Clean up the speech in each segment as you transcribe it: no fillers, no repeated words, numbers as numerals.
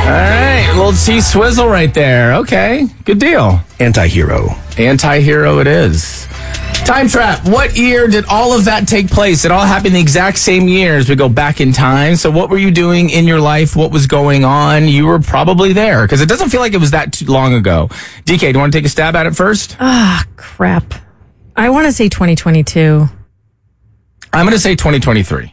All right, little T-Swizzle right there. Okay, good deal. Anti-hero. Anti-hero it is. Time trap. What year did all of that take place? It all happened the exact same year as we go back in time. So what were you doing in your life? What was going on? You were probably there because it doesn't feel like it was that too long ago. DK, do you want to take a stab at it first? Crap. I want to say 2022. I'm going to say 2023.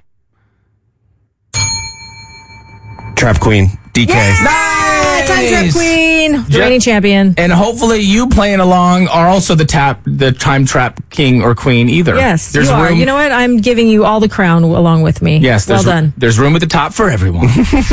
Trap Queen. DK. Nice! Time Trap Queen. The reigning champion. And hopefully you playing along are also the time trap king or queen either. Yes, there's you are. room. You know what? I'm giving you all the crown along with me. Yes. Well done. There's room at the top for everyone.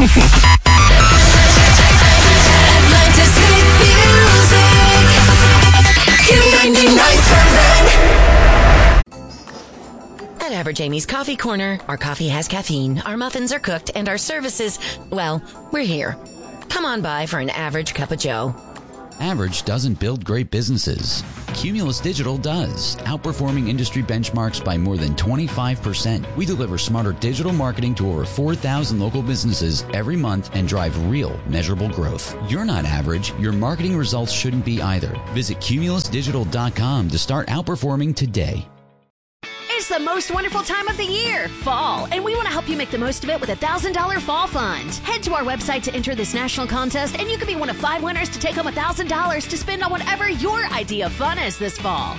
At Average Amy's Coffee Corner, our coffee has caffeine, our muffins are cooked, and our services, well, we're here. Come on by for an average cup of joe. Average doesn't build great businesses. Cumulus Digital does, outperforming industry benchmarks by more than 25%. We deliver smarter digital marketing to over 4,000 local businesses every month and drive real, measurable growth. You're not average. Your marketing results shouldn't be either. Visit cumulusdigital.com to start outperforming today. It's the most wonderful time of the year, fall, and we want to help you make the most of it with a $1,000 fall fund. Head to our website to enter this national contest, and you could be one of 5 winners to take home $1,000 to spend on whatever your idea of fun is this fall.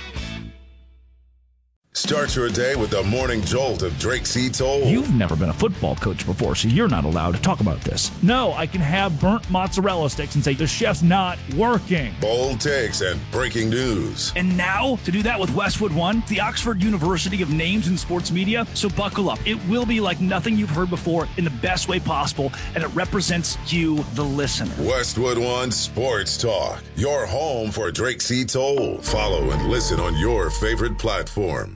Start your day with the morning jolt of Drake C. Toll. You've never been a football coach before, so you're not allowed to talk about this. No, I can have burnt mozzarella sticks and say the chef's not working. Bold takes and breaking news. And now, to do that with Westwood One, the Oxford University of Names in Sports Media. So buckle up. It will be like nothing you've heard before in the best way possible, and it represents you, the listener. Westwood One Sports Talk, your home for Drake C. Toll. Follow and listen on your favorite platform.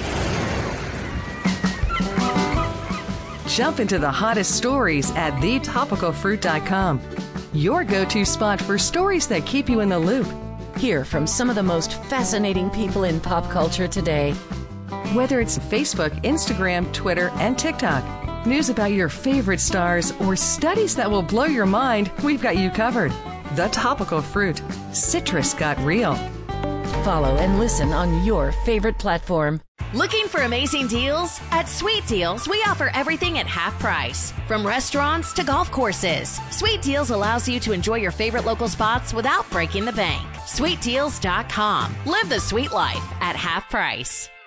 Jump into the hottest stories at thetopicalfruit.com. Your go-to spot for stories that keep you in the loop. Hear from some of the most fascinating people in pop culture today. Whether it's Facebook, Instagram, Twitter, and TikTok, news about your favorite stars, or studies that will blow your mind, we've got you covered. The Topical Fruit. Citrus got real. Follow and listen on your favorite platform. Looking for amazing deals? At Sweet Deals, we offer everything at half price. From restaurants to golf courses, Sweet Deals allows you to enjoy your favorite local spots without breaking the bank. SweetDeals.com. Live the sweet life at half price.